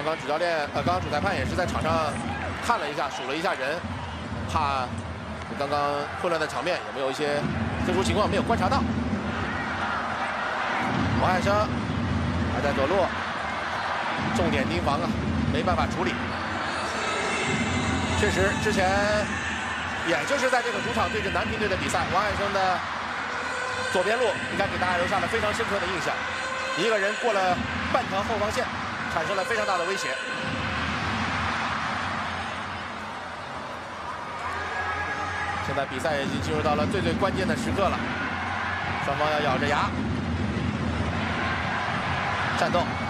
刚刚主裁判也是在场上看了一下，数了一下人，怕刚刚混乱的场面有没有一些特殊情况没有观察到。王海生还在左路，重点盯防啊，没办法处理。确实，之前也就是在这个主场对阵南平队的比赛，王海生的左边路应该给大家留下了非常深刻的印象。一个人过了半条后防线，产生了非常大的威胁。现在比赛已经进入到了最关键的时刻了，双方要咬着牙战斗。